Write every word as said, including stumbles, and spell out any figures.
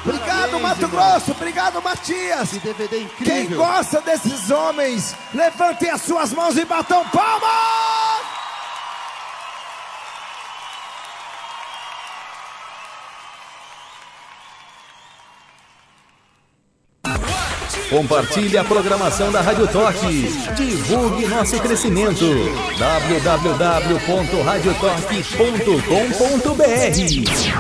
Obrigado, Mato Grosso. Obrigado, Matias. Que D V D incrível. Quem gosta desses homens, levantem as suas mãos e batam palmas. Compartilhe a programação da Rádio Toque. Divulgue nosso crescimento. w w w ponto rádio toque ponto com ponto b r